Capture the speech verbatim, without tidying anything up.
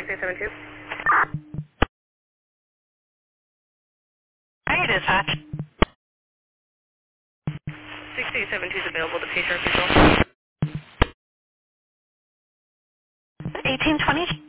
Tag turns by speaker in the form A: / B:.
A: eight seven two.
B: Hi, dispatch.
A: six eight seven two is available to Patriot Control.
B: eighteen twenty.